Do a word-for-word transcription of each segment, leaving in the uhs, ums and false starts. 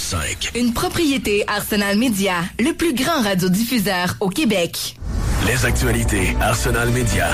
cinq. Une propriété Arsenal Media, le plus grand radiodiffuseur au Québec. Les actualités Arsenal Media.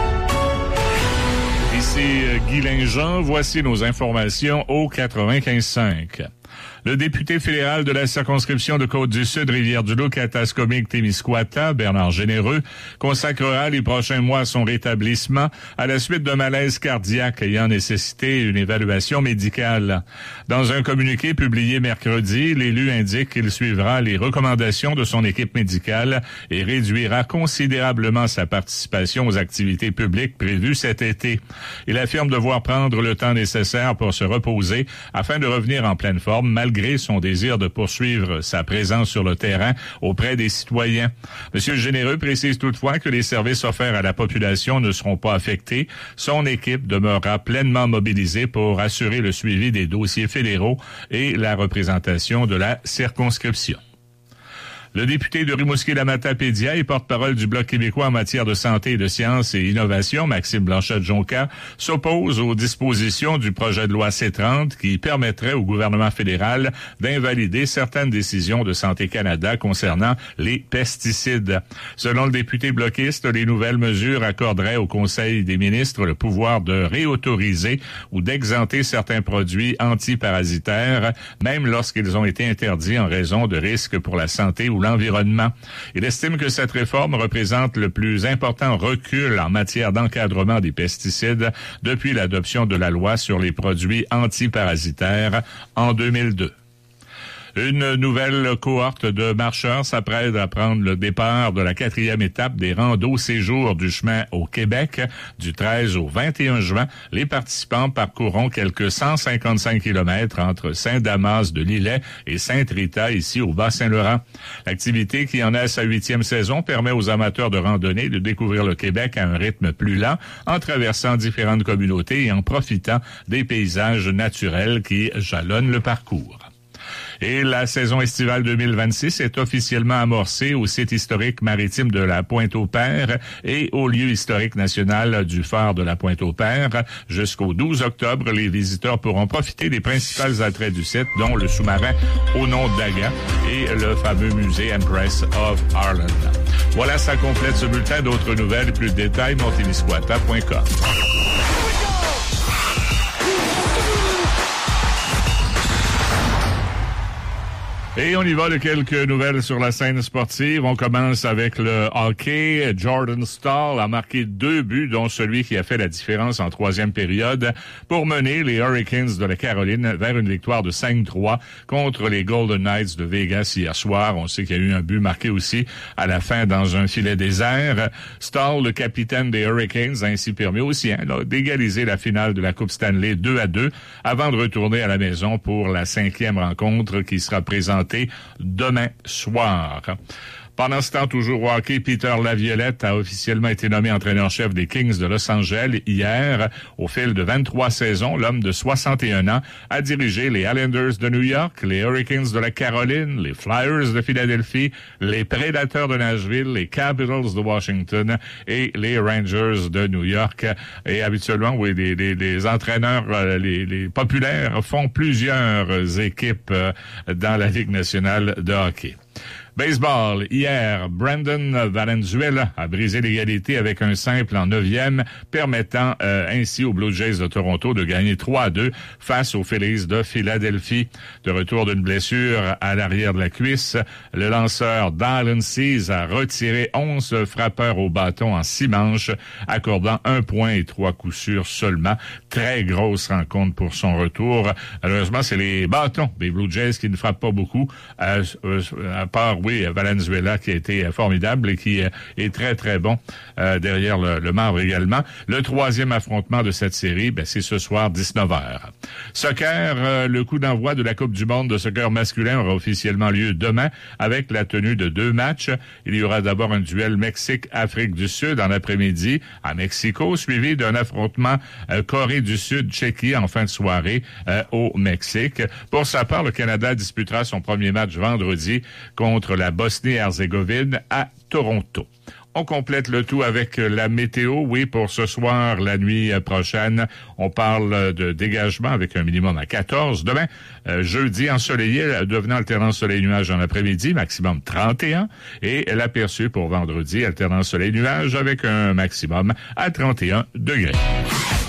Ici Guy Linjean, voici nos informations au quatre-vingt-quinze cinq. Le député fédéral de la circonscription de Côte-du-Sud, Rivière-du-Loup, Atascomique-Témiscouata, Bernard Généreux, consacrera les prochains mois à son rétablissement à la suite d'un malaise cardiaque ayant nécessité une évaluation médicale. Dans un communiqué publié mercredi, l'élu indique qu'il suivra les recommandations de son équipe médicale et réduira considérablement sa participation aux activités publiques prévues cet été. Il affirme devoir prendre le temps nécessaire pour se reposer afin de revenir en pleine forme, malgré son désir de poursuivre sa présence sur le terrain auprès des citoyens. M. Généreux précise toutefois que les services offerts à la population ne seront pas affectés. Son équipe demeurera pleinement mobilisée pour assurer le suivi des dossiers fédéraux et la représentation de la circonscription. Le député de Rimouski-la-Matapédia et porte-parole du Bloc québécois en matière de santé, de sciences et innovation, Maxime Blanchette-Jonca, s'oppose aux dispositions du projet de loi C trente qui permettrait au gouvernement fédéral d'invalider certaines décisions de Santé Canada concernant les pesticides. Selon le député bloquiste, les nouvelles mesures accorderaient au Conseil des ministres le pouvoir de réautoriser ou d'exenter certains produits antiparasitaires, même lorsqu'ils ont été interdits en raison de risques pour la santé ou l'environnement. Il estime que cette réforme représente le plus important recul en matière d'encadrement des pesticides depuis l'adoption de la loi sur les produits antiparasitaires en deux mille deux. Une nouvelle cohorte de marcheurs s'apprête à prendre le départ de la quatrième étape des randos séjours du chemin au Québec. Du treize au vingt et un juin, les participants parcourront quelques cent cinquante-cinq kilomètres entre Saint-Damas de Lillet et Sainte-Rita, ici au Bas-Saint-Laurent. L'activité, qui en a sa huitième saison, permet aux amateurs de randonnée de découvrir le Québec à un rythme plus lent, en traversant différentes communautés et en profitant des paysages naturels qui jalonnent le parcours. Et la saison estivale deux mille vingt-six est officiellement amorcée au site historique maritime de la Pointe-au-Père et au lieu historique national du phare de la Pointe-au-Père. Jusqu'au douze octobre, les visiteurs pourront profiter des principaux attraits du site, dont le sous-marin au nom d'Aga et le fameux musée Empress of Ireland. Voilà, ça complète ce bulletin. D'autres nouvelles, plus de détails, montémiscouata point com. Et on y va de quelques nouvelles sur la scène sportive. On commence avec le hockey. Jordan Staal a marqué deux buts, dont celui qui a fait la différence en troisième période pour mener les Hurricanes de la Caroline vers une victoire de cinq trois contre les Golden Knights de Vegas hier soir. On sait qu'il y a eu un but marqué aussi à la fin dans un filet désert. Staal, le capitaine des Hurricanes, a ainsi permis aux siens là, d'égaliser la finale de la Coupe Stanley deux à deux avant de retourner à la maison pour la cinquième rencontre qui sera présentée demain soir. Pendant ce temps, toujours au hockey, Peter Laviolette a officiellement été nommé entraîneur-chef des Kings de Los Angeles hier. Au fil de vingt-trois saisons, l'homme de soixante et un ans a dirigé les Islanders de New York, les Hurricanes de la Caroline, les Flyers de Philadelphie, les Prédateurs de Nashville, les Capitals de Washington et les Rangers de New York. Et habituellement, oui, les, les, les entraîneurs, les, les populaires font plusieurs équipes dans la Ligue nationale de hockey. Baseball, hier, Brandon Valenzuela a brisé l'égalité avec un simple en neuvième, permettant euh, ainsi aux Blue Jays de Toronto de gagner trois à deux face aux Phillies de Philadelphie. De retour d'une blessure à l'arrière de la cuisse, le lanceur Dylan Cease a retiré onze frappeurs au bâton en six manches, accordant un point et trois coups sûrs seulement. Très grosse rencontre pour son retour. Malheureusement, c'est les bâtons des Blue Jays qui ne frappent pas beaucoup, euh, euh, à part, oui, Valenzuela qui a été formidable et qui est très, très bon euh, derrière le, le marbre également. Le troisième affrontement de cette série, ben, c'est ce soir, dix-neuf heures. Soccer, euh, le coup d'envoi de la Coupe du monde de soccer masculin aura officiellement lieu demain avec la tenue de deux matchs. Il y aura d'abord un duel Mexique-Afrique du Sud en après-midi à Mexico, suivi d'un affrontement euh, Corée du Sud-Tchéquie en fin de soirée euh, au Mexique. Pour sa part, le Canada disputera son premier match vendredi contre la Bosnie-Herzégovine à Toronto. On complète le tout avec la météo. Oui, pour ce soir, la nuit prochaine, on parle de dégagement avec un minimum à quatorze. Demain, euh, jeudi, ensoleillé, devenant alternance soleil-nuage en après-midi, maximum trente et un. Et l'aperçu pour vendredi, alternance soleil-nuage avec un maximum à trente et un degrés.